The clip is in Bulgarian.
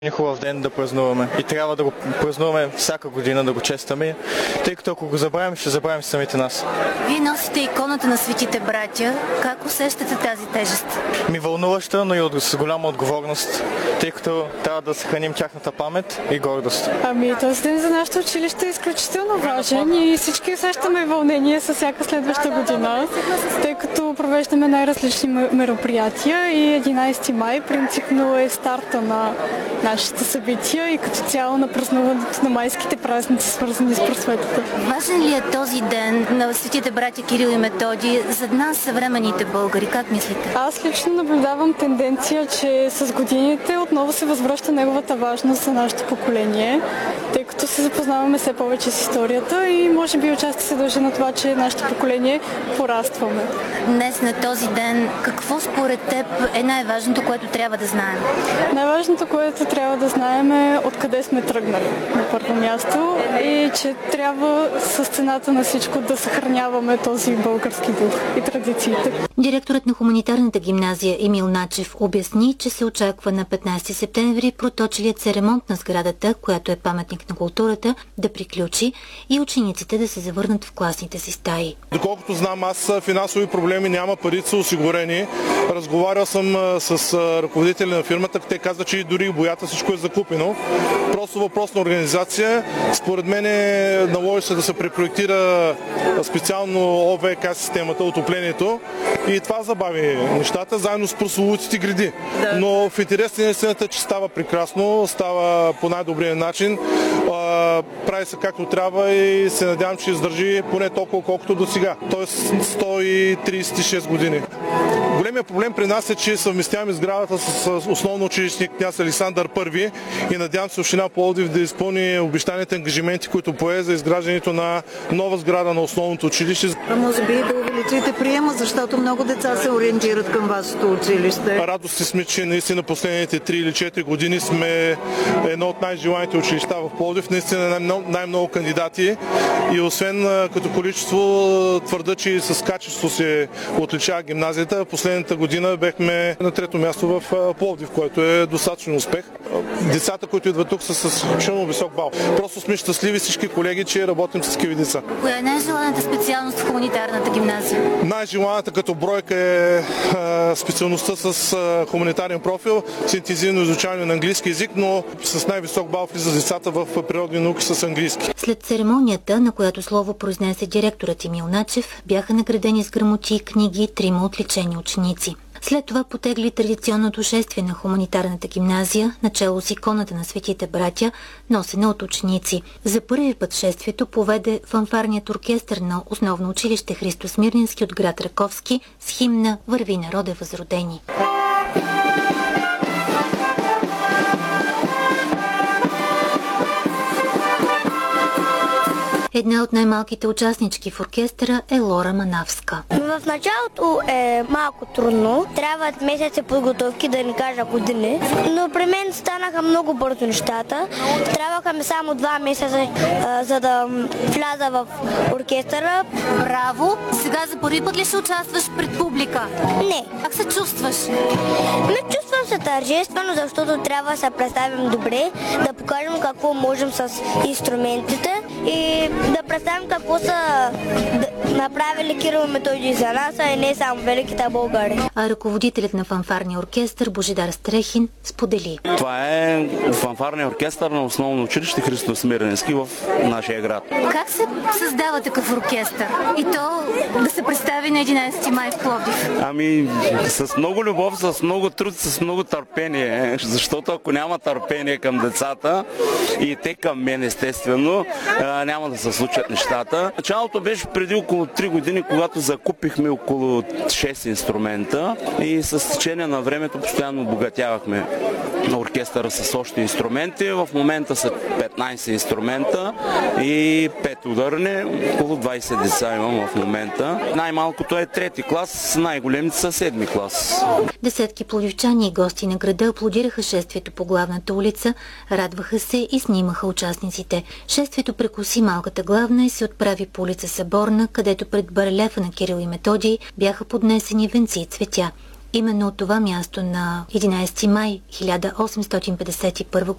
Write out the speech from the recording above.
Хубав ден да празнуваме и трябва да го празнуваме всяка година, да го честваме, тъй като ако го забравим, ще забравим самите нас. Вие носите иконата на светите братя. Как усещате тази тежест? Вълнуваща, но и с голяма отговорност, тъй като трябва да съхраним тяхната памет и гордост. Този ден за нашето училище е изключително важен и всички усещаме вълнение със всяка следваща година, тъй като провеждаме най-различни мероприятия и 11 май принципно е старта на нашите събития и като цяло на празнуването на майските празници, свързани с просветата. Важен ли е този ден на светите братя Кирил и Методий за нас, съвременните българи? Как мислите? Аз лично наблюдавам тенденция, че с годините отново се възвръща неговата важност за нашето поколение, тъй като се запознаваме все повече с историята и може би отчасти се дължи на това, че нашето поколение порастваме. Днес на този ден какво според теб е най-важното, което трябва да знаем? Най-важното, което трябва да знаем е откъде сме тръгнали на първо място и че трябва с цената на всичко да съхраняваме този български дух и традициите. Директорът на хуманитарната гимназия Емил Начев обясни, че се очаква на 15 септември проточилият се ремонт на сградата, която е паметник на културата, да приключи и учениците да се завърнат в класните си стаи. Доколкото знам, аз финансови проблеми няма, парите са осигурени. Разговарял съм с ръководители на фирмата, те казват, че дори и боята всичко е закупено. Просто въпрос на организация. Според мен наложи се да се препроектира специално ОВК системата, отоплението и това забави нещата, заедно с прословутите гради. Но в интерес на истината, че става прекрасно, става по най-добрия начин, прави се както трябва и се надявам, че издържи поне толкова, колкото до сега. Тоест 136 години. Големият проблем при нас е, че съвместяваме сградата с основно училище княз Александър I и надявам се община Пловдив да изпълни обещаните ангажименти, които пое за изграждането на нова сграда на основното училище. Може би да увеличите приема, защото много деца се ориентират към вашето училище. Радостни сме, че наистина последните 3 или 4 години сме едно от най-желаните училища в Пловдив. Наистина най-много кандидати и освен като количество твърда, че и с качество се отличава гимназията. Последната година бехме на 3-то място в Пловдив, което е достатъчно успех. Децата, които идват тук, са с изключително висок бал. Просто сме щастливи всички колеги, че работим с такива деца. Коя е най-желаната специалност в хуманитарната гимназия? Най-желаната като бройка е специалността с хуманитарен профил, с интензивно изучаване на английски език, но с най-висок бал влиза децата в природни науки с английски. След церемонията, на която слово произнесе директорът Емил Начев, бяха наградени с грамоти и книги 3 отличени ученици. След това потегли традиционното шествие на хуманитарната гимназия, начело с иконата на светите братя, носена от ученици. За първи път шествието поведе фанфарният оркестър на основно училище Христо Смирненски от град Раковски с химна "Върви, народе, възродени". Една от най-малките участнички в оркестъра е Лора Манавска. В началото е малко трудно. Трябват месеци подготовки, да не кажа години. Но при мен станаха много бързо нещата. Трябваха ми само 2 месеца, за да вляза в оркестъра. Браво! Сега за първи път ли ще участваш пред публика? Не. Как се чувстваш? Чувствам се тържествено, защото трябва да се представим добре, да покажем какво можем с инструментите и да представим какво са направили Кирил и Методий за нас, а и не само великите българи. А ръководителят на фанфарния оркестър Божидар Стрехин сподели. Това е фанфарния оркестър на основно училище Христо Смирненски в нашия град. Как се създава такъв оркестър? И то да се представи на 11 май в Пловдив? С много любов, с много труд, с много търпение, защото ако няма търпение към децата и те към мен естествено, няма да се случат нещата. Началото беше преди около 3 години, когато закупихме около 6 инструмента и с течение на времето постоянно обогатявахме на оркестъра с още инструменти. В момента са 15 инструмента и 5 ударни. Около 20 деца имам в момента. Най-малкото е 3-ти клас, най-големите са 7-ми клас. Десетки пловдивчани и гости на града аплодираха шествието по главната улица, радваха се и снимаха участниците. Шествието прекоси малката главна и се отправи по улица Съборна, където пред барелефа на Кирил и Методий бяха поднесени венци и цветя. Именно от това място на 11 май 1851